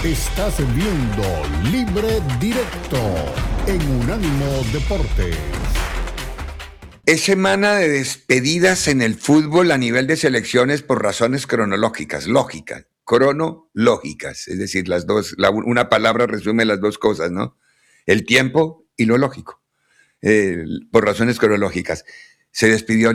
Estás viendo Libre Directo en Unánimo Deportes. Es semana de despedidas en el fútbol a nivel de selecciones por razones cronológicas, cronológicas, es decir, las dos, una palabra resume las dos cosas, ¿no? El tiempo y lo lógico, por razones cronológicas. Se despidió